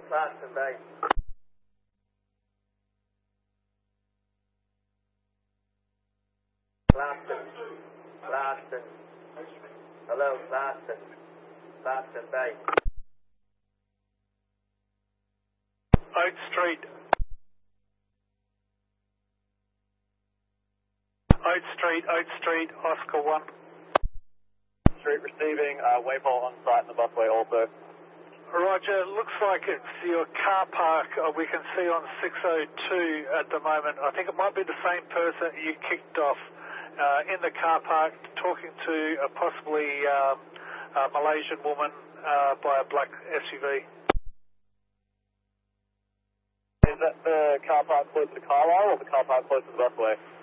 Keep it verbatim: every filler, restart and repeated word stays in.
Clarkson Bay. Clarkson. Clarkson. Hello, Clarkson. Clarkson Bay. Oak Street. Oak Street, Oak Street, Oscar one. Street receiving, uh, waypole on site in the busway also. Roger, looks like it's your car park uh, we can see on six oh two at the moment. I think it might be the same person you kicked off uh, in the car park talking to a possibly um, a Malaysian woman uh, by a black S U V. Is that the car park close to Carlisle or the car park close to the busway?